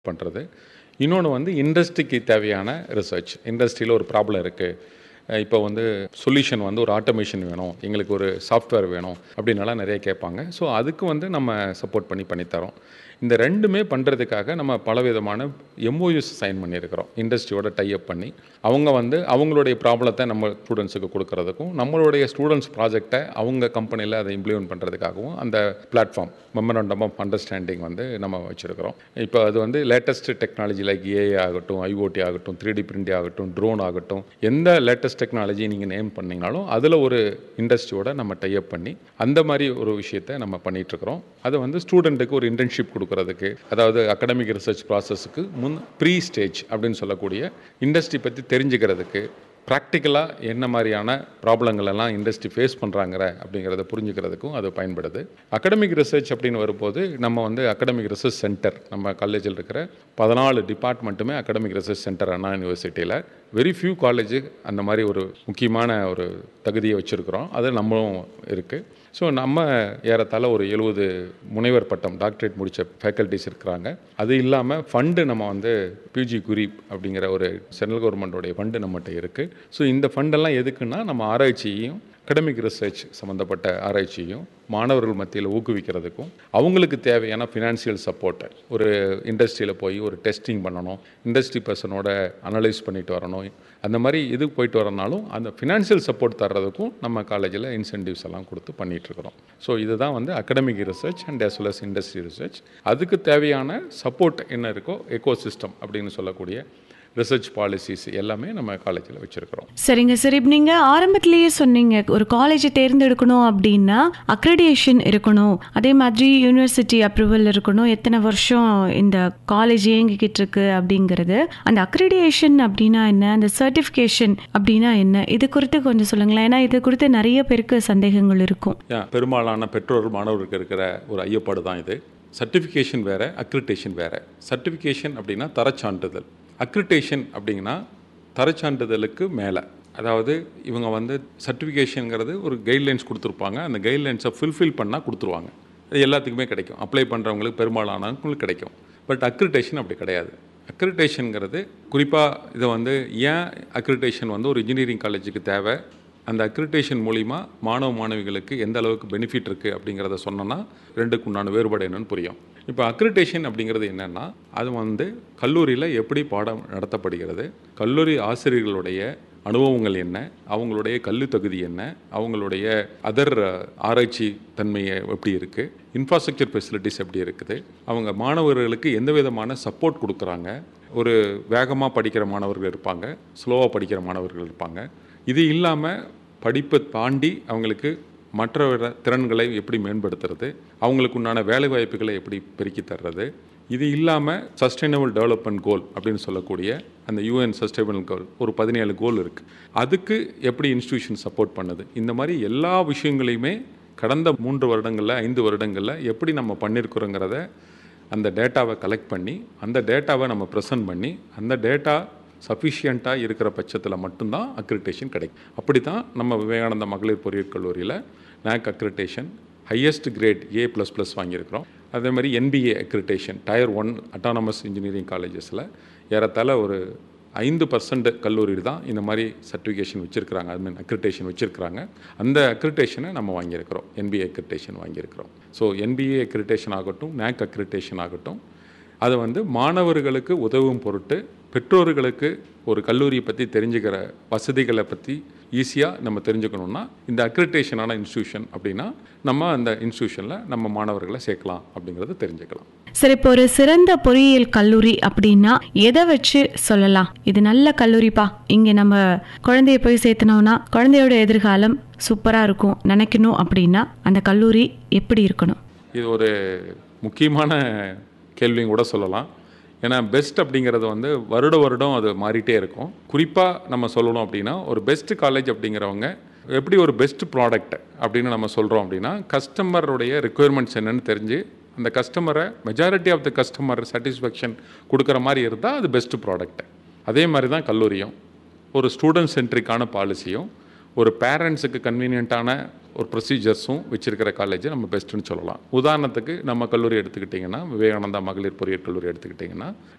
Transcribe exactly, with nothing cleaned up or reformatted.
பண்ணுறது. இன்னொன்று வந்து இண்டஸ்ட்ரிக்கு தேவையான ரிசர்ச். இண்டஸ்ட்ரியில் ஒரு ப்ராப்ளம் இருக்குது, இப்போ வந்து சொல்யூஷன் வந்து ஒரு ஆட்டோமேஷன் வேணும், எங்களுக்கு ஒரு சாஃப்ட்வேர் வேணும் அப்படின்னலாம் நிறைய கேட்பாங்க. ஸோ அதுக்கு வந்து நம்ம சப்போர்ட் பண்ணி பண்ணித்தரோம். இந்த ரெண்டுமே பண்ணுறதுக்காக நம்ம பலவிதமான எம்ஓயூஸ் சைன் பண்ணியிருக்கிறோம், இண்டஸ்ட்ரியோட டைப் பண்ணி. அவங்க வந்து அவங்களுடைய ப்ராப்ளத்தை நம்ம ஸ்டூடெண்ட்ஸுக்கு கொடுக்கறதுக்கும், நம்மளுடைய ஸ்டூடெண்ட்ஸ் ப்ராஜெக்டை அவங்க கம்பெனியில் அதை இம்ப்ளிமெண்ட் பண்ணுறதுக்காகவும் அந்த பிளாட்ஃபார்ம் மெமரண்டம் ஆஃப் அண்டர்ஸ்டாண்டிங் வந்து நம்ம வச்சுருக்கிறோம். இப்போ அது வந்து லேட்டஸ்ட் டெக்னாலஜி லைக் ஏஐ ஆகட்டும், ஐஓடி ஆகட்டும், த்ரீ டி பிரிண்ட் ஆகட்டும், ட்ரோன் ஆகட்டும், எந்த லேட்டஸ்ட் டெக்னாலஜி நீங்கள் நேம் பண்ணிங்கனாலும் அதில் ஒரு இண்டஸ்ட்ரியோட நம்ம டைப் பண்ணி அந்த மாதிரி ஒரு விஷயத்தை நம்ம பண்ணிகிட்ருக்கிறோம். அதை வந்து ஸ்டூடெண்ட்டுக்கு ஒரு இன்டர்ன்ஷிப் கொடுக்கறதுக்கு, அதாவது அகடமிக் ரிசர்ச் ப்ராசஸுக்கு முன் ப்ரீ ஸ்டேஜ் அப்படின்னு சொல்லக்கூடிய இண்டஸ்ட்ரி பற்றி தெரிஞ்சுக்கிறதுக்கு, ப்ராக்டிக்கலாக என்ன மாதிரியான ப்ராப்ளங்கள் எல்லாம் இண்டஸ்ட்ரி ஃபேஸ் பண்ணுறாங்க அப்படிங்கிறத புரிஞ்சுக்கிறதுக்கும் அது பயன்படுது. அகடமிக் ரிசர்ச் அப்படின்னு வரும்போது நம்ம வந்து அகடமிக் ரிசர்ச் சென்டர், நம்ம காலேஜில் இருக்கிற பதினாலு டிபார்ட்மெண்ட்டுமே அகடமிக் ரிசர்ச் சென்டர் அண்ணா யூனிவர்சிட்டியில் வெரி ஃபியூ காலேஜு அந்த மாதிரி ஒரு முக்கியமான ஒரு தகுதியை வச்சுருக்கிறோம். அது நம்மளும் இருக்குது. ஸோ நம்ம ஏறத்தாழ ஒரு எழுபது முனைவர் பட்டம் டாக்டரேட் முடித்த ஃபேக்கல்ட்டிஸ் இருக்கிறாங்க. அது இல்லாமல் ஃபண்டு நம்ம வந்து பிஜி குரீப் அப்படிங்கிற ஒரு சென்ட்ரல் கவர்மெண்ட்டோடைய ஃபண்டு நம்மகிட்ட இருக்குது. ஸோ இந்த ஃபண்டெல்லாம் எதுக்குன்னா நம்ம ஆராய்ச்சியையும் அகடமிக் ரிசர்ச் சம்மந்தப்பட்ட ஆராய்ச்சியும் மாணவர்கள் மத்தியில் ஊக்குவிக்கிறதுக்கும், அவங்களுக்கு தேவையான ஃபினான்ஷியல் சப்போர்ட்டை, ஒரு இண்டஸ்ட்ரியில் போய் ஒரு டெஸ்டிங் பண்ணணும், இண்டஸ்ட்ரி பர்சனோட அனலைஸ் பண்ணிட்டு வரணும், அந்த மாதிரி இதுக்கு போயிட்டு வரனாலும் அந்த ஃபினான்ஷியல் சப்போர்ட் தர்றதுக்கும் நம்ம காலேஜில் இன்சென்டிவ்ஸ் எல்லாம் கொடுத்து பண்ணிகிட்ருக்கிறோம். ஸோ இதுதான் வந்து academic research and as well as industry research. அதுக்கு தேவையான சப்போர்ட் என்ன இருக்கோ, எக்கோ சிஸ்டம் அப்படின்னு சொல்லக்கூடிய ரிசர்ச் பாலிசிஸ் எல்லாமே நம்ம காலேஜில் வச்சுருக்கிறோம். சரிங்க சார், இப்போ நீங்கள் ஆரம்பத்திலேயே சொன்னீங்க ஒரு காலேஜை தேர்ந்தெடுக்கணும் அப்படின்னா அக்ரெடியேஷன் இருக்கணும், அதே மாதிரி யூனிவர்சிட்டி அப்ரூவல் இருக்கணும், எத்தனை வருஷம் இந்த காலேஜ் இயங்கிக்கிட்டு இருக்கு அப்படிங்கிறது. அந்த அக்ரெடியேஷன் அப்படின்னா என்ன, அந்த சர்டிஃபிகேஷன் அப்படின்னா என்ன, இது குறித்து கொஞ்சம் சொல்லுங்களேன். ஏன்னா இது குறித்து நிறைய பேருக்கு சந்தேகங்கள் இருக்கும். பெரும்பாலான பெற்றோர் மாணவருக்கு இருக்கிற ஒரு ஐயப்பாடு தான் இது. சர்டிஃபிகேஷன் வேறு, அக்ரிடேஷன் வேறு. சர்டிஃபிகேஷன் அப்படின்னா தரச்சான்றிதழ், அக்ரிடேஷன் அப்படிங்கன்னா தரச்சான்றிதழுக்கு மேலே. அதாவது இவங்க வந்து சர்டிஃபிகேஷனுங்கிறது ஒரு கைட்லைன்ஸ் கொடுத்துருப்பாங்க, அந்த கைட்லைன்ஸை ஃபுல்ஃபில் பண்ணால் கொடுத்துருவாங்க. அது எல்லாத்துக்குமே கிடைக்கும், அப்ளை பண்ணுறவங்களுக்கு பெரும்பாலானவங்களுக்கு கிடைக்கும். பட் அக்ரிடேஷன் அப்படி கிடையாது. அக்ரிடேஷனுங்கிறது குறிப்பாக இதை வந்து ஏன் அக்ரிடேஷன் வந்து ஒரு இன்ஜினியரிங் காலேஜுக்கு தேவை, அந்த அக்ரிடேஷன் மூலிமா மாணவ மாணவிகளுக்கு எந்த அளவுக்கு பெனிஃபிட் இருக்குது அப்படிங்கிறத சொன்னோன்னா ரெண்டுக்கு உண்டான வேறுபாடு என்னன்னு புரியும். இப்போ அக்ரிடேஷன் அப்படிங்கிறது என்னென்னா, அது வந்து கல்லூரியில் எப்படி பாடம் நடத்தப்படுகிறது, கல்லூரி ஆசிரியர்களுடைய அனுபவங்கள் என்ன, அவங்களுடைய கல்வி தகுதி என்ன, அவங்களுடைய அதர் ஆராய்ச்சி தன்மையை எப்படி இருக்குது, இன்ஃப்ராஸ்ட்ரக்சர் ஃபெசிலிட்டிஸ் எப்படி இருக்குது, அவங்க மாணவர்களுக்கு எந்த விதமான சப்போர்ட் கொடுக்குறாங்க. ஒரு வேகமாக படிக்கிற மாணவர்கள் இருப்பாங்க, ஸ்லோவாக படிக்கிற மாணவர்கள் இருப்பாங்க. இது இல்லாமல் படிப்பை தாண்டி அவங்களுக்கு மற்ற திறன்களை எப்படி மேம்படுத்துறது, அவங்களுக்கு உண்டான வேலைவாய்ப்புகளை எப்படி பெருக்கி தர்றது, இது இல்லாமல் சஸ்டைனபிள் டெவலப்மெண்ட் கோல் அப்படின்னு சொல்லக்கூடிய அந்த யூஎன் சஸ்டைனபிள் கோல் ஒரு பதினேழு கோல் இருக்குது, அதுக்கு எப்படி இன்ஸ்டிடியூஷன் சப்போர்ட் பண்ணுது. இந்த மாதிரி எல்லா விஷயங்களையுமே கடந்த மூன்று வருடங்களில் ஐந்து வருடங்களில் எப்படி நம்ம பண்ணியிருக்கிறோங்கிறத அந்த டேட்டாவை கலெக்ட் பண்ணி அந்த டேட்டாவை நம்ம ப்ரெசென்ட் பண்ணி அந்த டேட்டா சஃபிஷியண்ட்டாக இருக்கிற பட்சத்தில் மட்டும்தான் அக்ரிடேஷன் கிடைக்கும். அப்படி தான் நம்ம விவேகானந்தா மகளிர் பொறியியல் கல்லூரியில் knock accreditation highest grade A plus plus வாங்கியிருக்கிறோம். அதே மாதிரி NBA accreditation tier one autonomous engineering காலேஜஸில் ஏறத்தாழ ஒரு ஐந்து பர்சன்ட் கல்லூரி தான் இந்த மாதிரி சர்டிஃபிகேஷன் வச்சுருக்கிறாங்க, அது மீன் அக்ரிடேஷன் வச்சுருக்கிறாங்க. அந்த அக்ரிடேஷனை நம்ம வாங்கியிருக்கிறோம், NBA accreditation வாங்கியிருக்கிறோம். So NBA accreditation ஆகட்டும், நாக் அக்ரிடேஷன் ஆகட்டும், அது வந்து மாணவர்களுக்கு உதவும் பொருட்டு பெற்றோர்களுக்கு ஒரு கல்லூரியை பற்றி தெரிஞ்சுக்கிற வசதிகளை பற்றி ஈஸியாக நம்ம தெரிஞ்சுக்கணுன்னா இந்த அக்ரிடேஷனான இன்ஸ்டியூஷன் அப்படின்னா நம்ம அந்த இன்ஸ்டியூஷனில் நம்ம மாணவர்களை சேர்க்கலாம் அப்படிங்கிறத தெரிஞ்சுக்கலாம். சரி, இப்போ ஒரு சிறந்த பொறியியல் கல்லூரி அப்படின்னா எதை வச்சு சொல்லலாம் இது நல்ல கல்லூரிப்பா, இங்கே நம்ம குழந்தைய போய் சேர்த்தனோன்னா குழந்தையோட எதிர்காலம் சூப்பராக இருக்கும் நினைக்கணும் அப்படின்னா அந்த கல்லூரி எப்படி இருக்கணும்? இது ஒரு முக்கியமான கேள்வியும் கூட சொல்லலாம். ஏன்னா பெஸ்ட் அப்படிங்கிறது வந்து வருட வருடம் அது மாறிட்டே இருக்கும். குறிப்பாக நம்ம சொல்லணும் அப்படின்னா ஒரு பெஸ்ட் காலேஜ் அப்படிங்கிறவங்க எப்படி ஒரு பெஸ்ட் ப்ராடக்ட் அப்படின்னு நம்ம சொல்கிறோம் அப்படின்னா கஸ்டமருடைய ரெக்குயர்மெண்ட்ஸ் என்னென்னு தெரிஞ்சு அந்த கஸ்டமரை majority of the customer satisfaction கொடுக்குற மாதிரி இருந்தால் அது பெஸ்ட் ப்ராடக்ட். அதே மாதிரி தான் கல்லூரியும் ஒரு ஸ்டூடெண்ட் சென்ட்ரிக்கான பாலிசியும் ஒரு பேரண்ட்ஸுக்கு கன்வீனியண்ட்டான ஒரு ப்ரொசீஜர்ஸும் வச்சுருக்கிற காலேஜை நம்ம பெஸ்ட்டுன்னு சொல்லலாம். உதாரணத்துக்கு நம்ம கல்லூரி எடுத்துக்கிட்டிங்கன்னா விவேகானந்தா மகளிர் பொறியியல் கல்லூரி எடுத்துக்கிட்டிங்கன்னா